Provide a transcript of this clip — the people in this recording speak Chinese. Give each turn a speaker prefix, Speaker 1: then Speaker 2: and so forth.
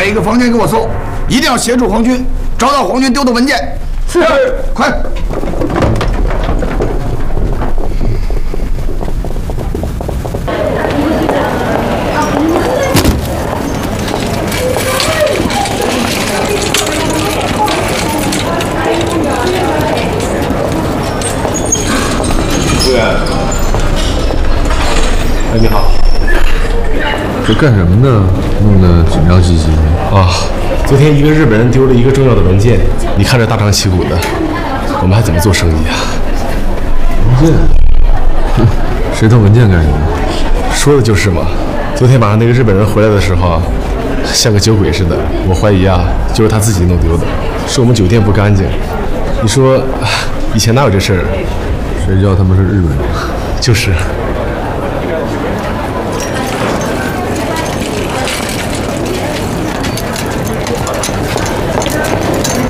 Speaker 1: 每个房间给我搜，一定要协助皇军找到皇军丢的文件。是，快！
Speaker 2: 服务员，哎，你好。
Speaker 3: 这干什么呢？弄得紧张兮兮的。
Speaker 2: 啊，昨天一个日本人丢了一个重要的文件，你看着大张旗鼓的，我们还怎么做生意啊？
Speaker 3: 文件？哼，谁偷文件干什么？
Speaker 2: 说的就是嘛。昨天晚上那个日本人回来的时候啊，像个酒鬼似的，我怀疑啊，就是他自己弄丢的，是我们酒店不干净。你说，以前哪有这事儿？
Speaker 3: 谁知道他们是日本人？
Speaker 2: 就是。